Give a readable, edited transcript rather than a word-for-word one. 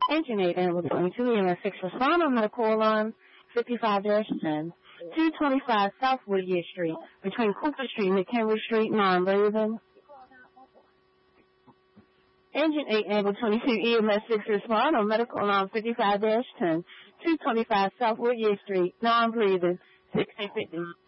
Engine 8 Ambulance 22 EMS 6 respond on medical alarm 55-10. 225 South Whittier Street, between Cooper Street and McHenry Street, non-breathing. Engine 8 Ambulance 22 EMS 6 respond on medical alarm 55-10. 225 South Whittier Street, non-breathing, 1650.